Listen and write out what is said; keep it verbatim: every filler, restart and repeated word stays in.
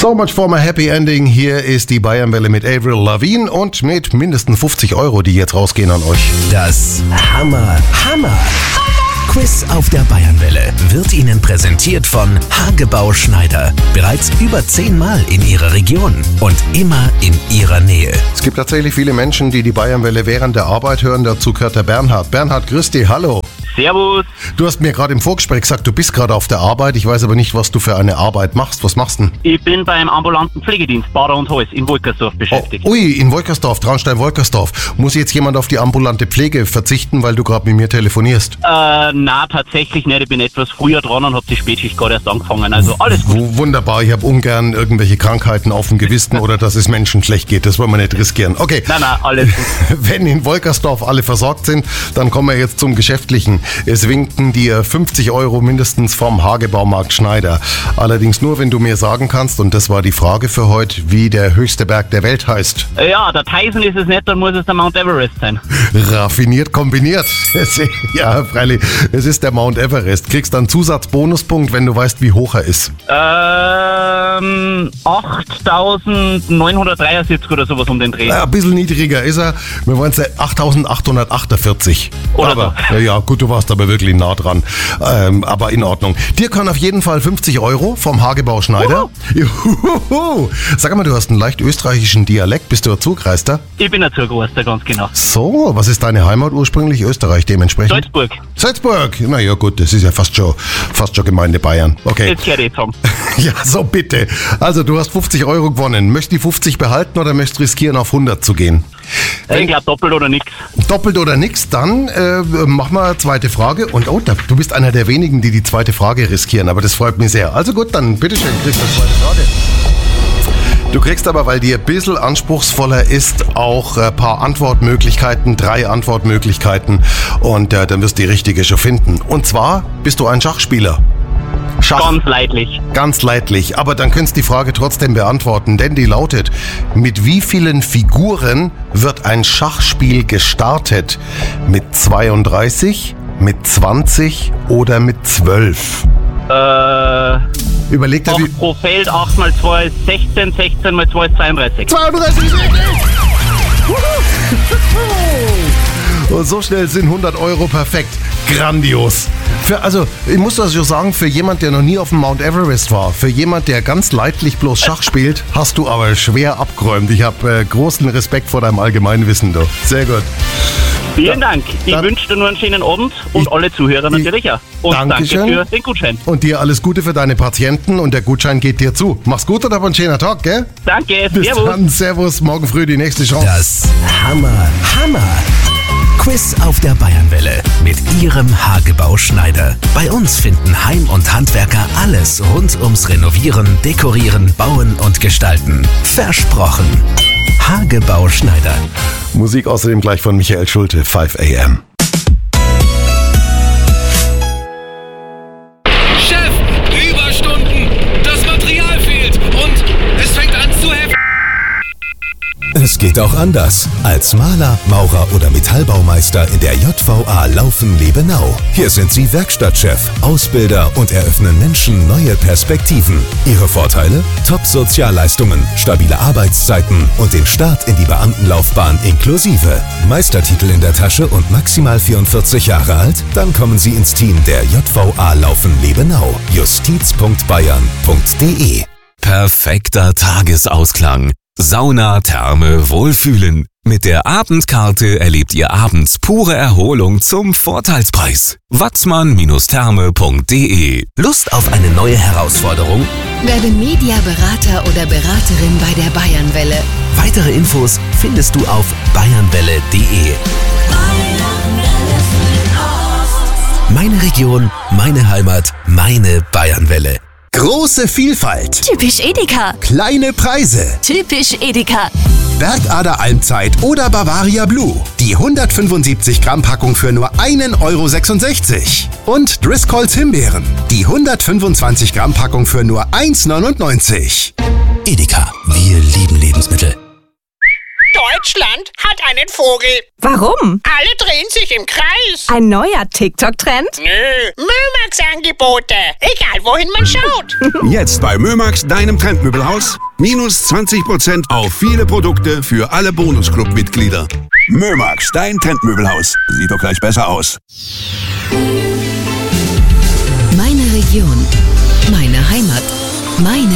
So much for my happy ending. Hier ist die Bayernwelle mit Avril Lavigne und mit mindestens fünfzig Euro, die jetzt rausgehen an euch. Das Hammer, Hammer Quiz auf der Bayernwelle wird Ihnen präsentiert von Hagebau Schneider. Bereits über zehnmal in Ihrer Region und immer in Ihrer Nähe. Es gibt tatsächlich viele Menschen, die die Bayernwelle während der Arbeit hören. Dazu gehört der Bernhard. Bernhard, grüß dich, hallo. Servus. Du hast mir gerade im Vorgespräch gesagt, du bist gerade auf der Arbeit. Ich weiß aber nicht, was du für eine Arbeit machst. Was machst du denn? Ich bin beim ambulanten Pflegedienst Bader und Hals in Wolkersdorf beschäftigt. Oh, ui, in Wolkersdorf, Traunstein-Wolkersdorf. Muss jetzt jemand auf die ambulante Pflege verzichten, weil du gerade mit mir telefonierst? Äh, na tatsächlich nicht. Ich bin etwas früher dran und habe die Spätschicht gerade erst angefangen. Also alles gut. W- wunderbar. Ich habe ungern irgendwelche Krankheiten auf dem Gewissen oder dass es Menschen schlecht geht. Das wollen wir nicht riskieren. Okay. Nein, nein, alles gut. Wenn in Wolkersdorf alle versorgt sind, dann kommen wir jetzt zum Geschäftlichen. Es winken dir fünfzig Euro mindestens vom Hagebaumarkt Schneider. Allerdings nur, wenn du mir sagen kannst, und das war die Frage für heute, wie der höchste Berg der Welt heißt. Ja, der Tyson ist es nicht, dann muss es der Mount Everest sein. Raffiniert kombiniert. Ja, freilich, es ist der Mount Everest. Kriegst dann Zusatzbonuspunkt, wenn du weißt, wie hoch er ist. Ähm, achttausendneunhundertdreiundsiebzig oder sowas um den Dreh. Ja, ein bisschen niedriger ist er. Wir wollen es achttausendachthundertachtundvierzig. Oder aber, so. ja, ja, gut, du warst aber wirklich nah dran. Ähm, aber in Ordnung. Dir kann auf jeden Fall fünfzig Euro vom Hagebau Schneider. Juhu. Sag mal, du hast einen leicht österreichischen Dialekt. Bist du ein Zugreister? Ich bin ein Zugreister, ganz genau. So, was ist deine Heimat ursprünglich? Österreich dementsprechend? Salzburg. Salzburg. Na ja, gut, das ist ja fast schon, fast schon Gemeinde Bayern. Okay. Jetzt gehört ich zusammen. Ja, so bitte. Also, du hast fünfzig Euro gewonnen. Möchtest du die fünfzig behalten oder möchtest du riskieren, auf hundert zu gehen? Ich glaube doppelt oder nix. Doppelt oder nix, dann äh, machen wir eine zweite Frage. Und oh, da, du bist einer der wenigen, die die zweite Frage riskieren, aber das freut mich sehr. Also gut, dann bitteschön, kriegst du eine zweite Frage. Du kriegst aber, weil die ein bisschen anspruchsvoller ist, auch ein paar Antwortmöglichkeiten, drei Antwortmöglichkeiten und äh, dann wirst du die richtige schon finden. Und zwar bist du ein Schachspieler. Schach. Ganz leidlich. Ganz leidlich, aber dann könntest du die Frage trotzdem beantworten, denn die lautet, mit wie vielen Figuren wird ein Schachspiel gestartet? Mit zweiunddreißig, mit zwanzig oder mit zwölf? Äh, Überleg dir, wie... acht pro Feld, acht mal zwei ist sechzehn, sechzehn mal zwei ist zweiunddreißig. zweiunddreißig ist richtig! Und so schnell sind hundert Euro perfekt. Grandios. Für, also, ich muss das schon sagen, für jemand, der noch nie auf dem Mount Everest war, für jemand, der ganz leidlich bloß Schach spielt, hast du aber schwer abgeräumt. Ich habe äh, großen Respekt vor deinem Allgemeinwissen, du. Sehr gut. Vielen Da- Dank. Ich dann- wünsche dir nur einen schönen Abend und Ich- alle Zuhörer natürlich auch. Und Dankeschön. danke für den Gutschein. Und dir alles Gute für deine Patienten und der Gutschein geht dir zu. Mach's gut und hab einen schönen Tag, gell? Danke, Bis servus. dann, servus, morgen früh die nächste Chance. Das Hammer, Hammer Quiz auf der Bayernwelle mit Ihrem Hagebau Schneider. Bei uns finden Heim- und Handwerker alles rund ums Renovieren, Dekorieren, Bauen und Gestalten. Versprochen. Hagebau Schneider. Musik außerdem gleich von Michael Schulte, fünf a m. Chef, Überstunden! Das Material fehlt und es fängt an zu heften. Es geht auch anders. Als Maler, Maurer oder Metallbaumeister in der J V A Laufen-Lebenau. Hier sind Sie Werkstattchef, Ausbilder und eröffnen Menschen neue Perspektiven. Ihre Vorteile? Top-Sozialleistungen, stabile Arbeitszeiten und den Start in die Beamtenlaufbahn inklusive. Meistertitel in der Tasche und maximal vierundvierzig Jahre alt? Dann kommen Sie ins Team der J V A Laufen-Lebenau. justiz punkt bayern punkt de. Perfekter Tagesausklang. Sauna, Therme, Wohlfühlen. Mit der Abendkarte erlebt ihr abends pure Erholung zum Vorteilspreis. watzmann-therme punkt de. Lust auf eine neue Herausforderung? Werde Mediaberater oder Beraterin bei der Bayernwelle. Weitere Infos findest du auf bayernwelle punkt de. Meine Region, meine Heimat, meine Bayernwelle. Große Vielfalt, Typisch Edeka. kleine Preise, Typisch Edeka. Bergader Almzeit oder Bavaria Blue. Die hundertfünfundsiebzig Gramm Packung für nur einen Euro sechsundsechzig. Und Driscolls Himbeeren. Die hundertfünfundzwanzig Gramm Packung für nur eins neunundneunzig. Edeka, wir lieben Lebensmittel. Deutschland hat einen Vogel. Warum? Alle drehen sich im Kreis. Ein neuer TikTok-Trend? Nö, Mömax-Angebote. Egal, wohin man schaut. Jetzt bei Mömax, deinem Trendmöbelhaus. Minus zwanzig Prozent auf viele Produkte für alle Bonusclub-Mitglieder. Mömax, dein Trendmöbelhaus. Sieht doch gleich besser aus. Meine Region. Meine Heimat. Meine